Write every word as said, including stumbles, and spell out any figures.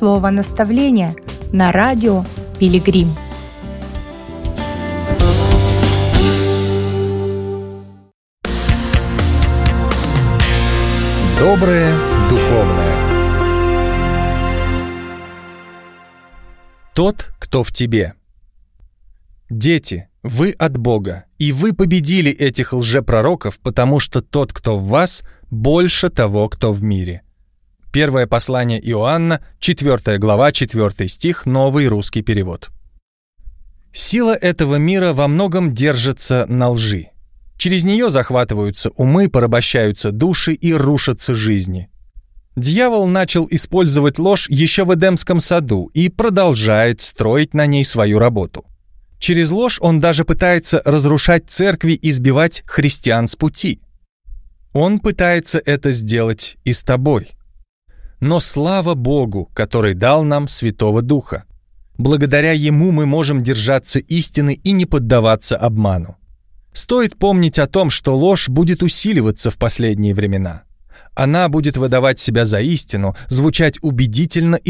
слово наставления на радио Пилигрим. Доброе духовное. Тот, кто в тебе. Дети, вы от Бога, и вы победили этих лжепророков, потому что тот, кто в вас, больше того, кто в мире. Первое послание Иоанна, четвёртая глава, четвёртый стих, новый русский перевод. Сила этого мира во многом держится на лжи. Через нее захватываются умы, порабощаются души и рушатся жизни. Дьявол начал использовать ложь еще в Эдемском саду и продолжает строить на ней свою работу. Через ложь он даже пытается разрушать церкви и сбивать христиан с пути. Он пытается это сделать и с тобой. Но слава Богу, который дал нам Святого Духа. Благодаря Ему мы можем держаться истины и не поддаваться обману. Стоит помнить о том, что ложь будет усиливаться в последние времена. Она будет выдавать себя за истину, звучать убедительно и